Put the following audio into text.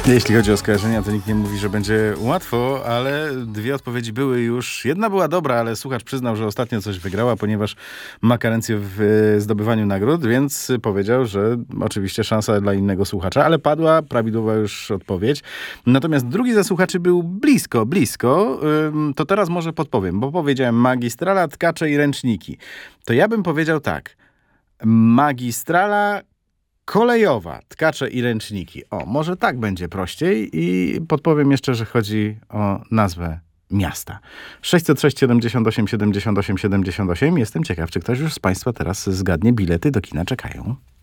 Jeśli chodzi o skojarzenia, to nikt nie mówi, że będzie łatwo, ale dwie odpowiedzi były już. Jedna była dobra, ale słuchacz przyznał, że ostatnio coś wygrała, ponieważ ma karencję w zdobywaniu nagród, więc powiedział, że oczywiście szansa dla innego słuchacza, ale padła prawidłowa już odpowiedź. Natomiast drugi ze słuchaczy był blisko. To teraz może podpowiem, bo powiedziałem magistrala, tkacze i ręczniki. To ja bym powiedział tak. Magistrala kolejowa, tkacze i ręczniki. O, może tak będzie prościej i podpowiem jeszcze, że chodzi o nazwę miasta. 606 78 78 78. Jestem ciekaw, czy ktoś już z Państwa teraz zgadnie. Bilety do kina czekają.